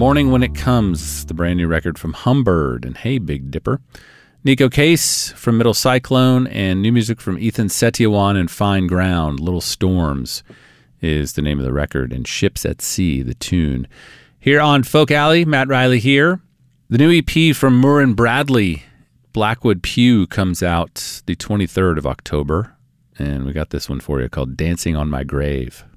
Morning When It Comes, the brand new record from Humbird and Hey Big Dipper. Nico Case from Middle Cyclone, and new music from Ethan Setyawan and Fine Ground. Little Storms is the name of the record, and Ships at Sea, the tune. Here on Folk Alley, Matt Riley here. The new EP from Murrin Bradley, Blackwood Pew, comes out the 23rd of October, and we got this one for you called Dancing on My Grave.